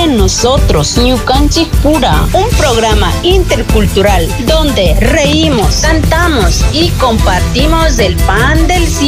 en nosotros, Ñucanchik Pura, un programa intercultural donde reímos, cantamos y compartimos el pan del cielo.